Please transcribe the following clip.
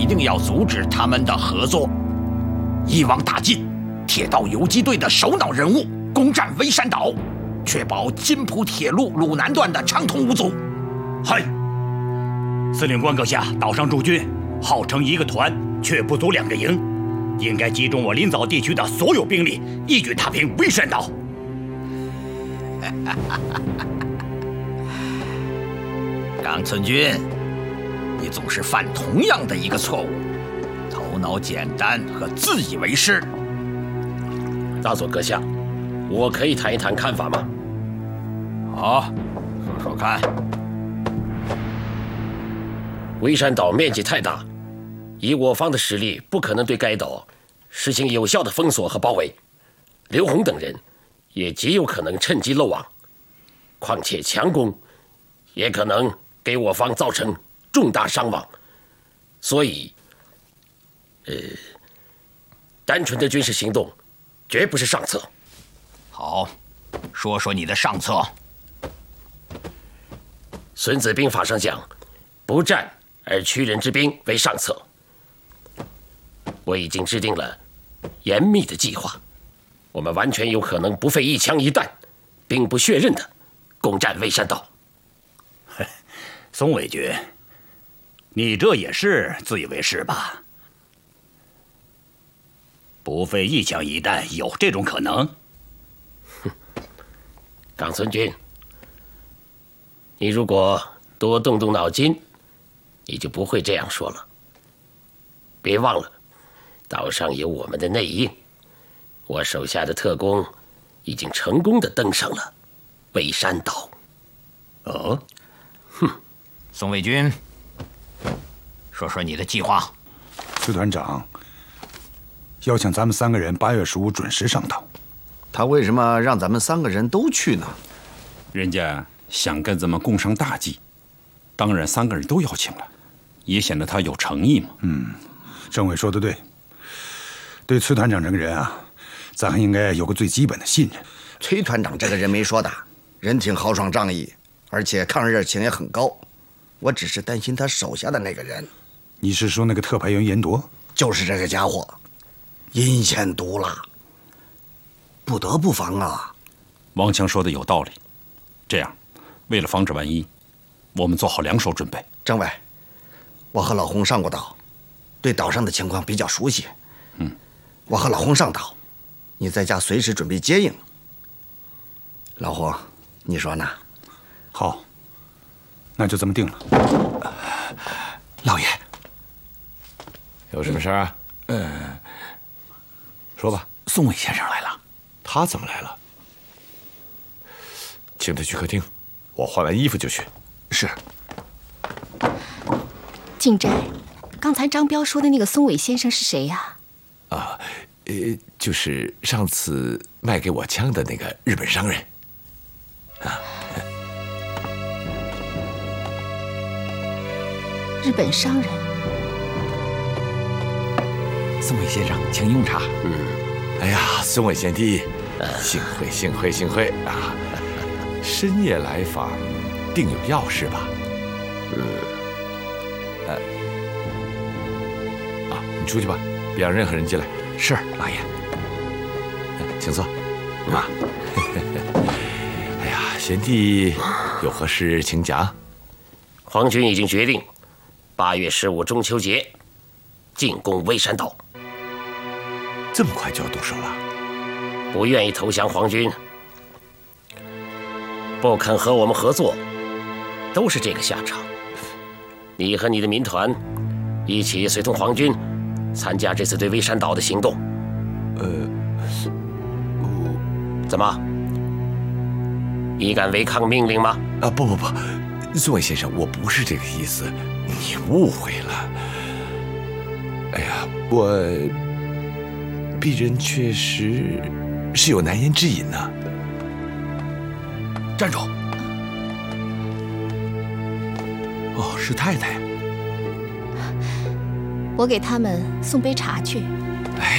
定要阻止他们的合作，一网打尽铁道游击队的首脑人物，攻占微山岛，确保津浦铁路鲁南段的畅通无阻。 嗨，司令官阁下，岛上驻军号称1个团，却不足2个营，应该集中我临枣地区的所有兵力，一举踏平微山岛。 冈村君，你总是犯同样的一个错误，头脑简单和自以为是。 大佐阁下，我可以谈一谈看法吗？ 好，说说看。 微山岛面积太大，以我方的实力，不可能对该岛实行有效的封锁和包围。刘宏等人也极有可能趁机漏网，况且强攻也可能给我方造成重大伤亡。所以，单纯的军事行动绝不是上策。 好，说说你的上策。 孙子兵法上讲，不战而屈人之兵为上策。我已经制定了严密的计划，我们完全有可能不费一枪一弹，兵不血刃的攻占微山岛。 松尾君，你这也是自以为是吧？不费一枪一弹，有这种可能？ 冈村君，你如果多动动脑筋，你就不会这样说了。别忘了，岛上有我们的内应，我手下的特工已经成功的登上了微山岛。 哦， 松尾君，说说你的计划。 崔团长要求咱们3个人8月15准时上岛。 他为什么让咱们3个人都去呢？ 人家想跟咱们共商大计，当然3个人都邀请了，也显得他有诚意嘛。 政委说的对，对崔团长这个人啊，咱还应该有个最基本的信任。 崔团长这个人没说的，人挺豪爽仗义，而且抗日热情也很高。我只是担心他手下的那个人。 你是说那个特派员严铎？ 就是这个家伙，阴险毒辣，不得不防啊。 王强说的有道理，这样，为了防止万一，我们做好2手准备。 政委，我和老洪上过岛，对岛上的情况比较熟悉。我和老洪上岛，你在家随时准备接应。老洪，你说呢？ 好，那就这么定了。 老爷，有什么事啊？说吧。 宋伟先生来了。 他怎么来了？请他去客厅，我换完衣服就去。 是。 静斋，刚才张彪说的那个松尾先生是谁呀？ 就是上次卖给我枪的那个日本商人。 日本商人。 松尾先生，请用茶。 哎呀，松尾贤弟，幸会啊！深夜来访，定有要事吧？你出去吧，别让任何人进来。 是，老爷。 请坐。哎呀，贤弟有何事请讲。 皇军已经决定，8月15中秋节进攻微山岛。 这么快就要动手了？ 不愿意投降皇军，不肯和我们合作，都是这个下场。你和你的民团一起随同皇军参加这次对微山岛的行动。怎么？你敢违抗命令吗？ 不，宋伟先生，我不是这个意思，你误会了。哎呀，我鄙人确实是有难言之隐呢。 站住！哦，是太太。 我给他们送杯茶去。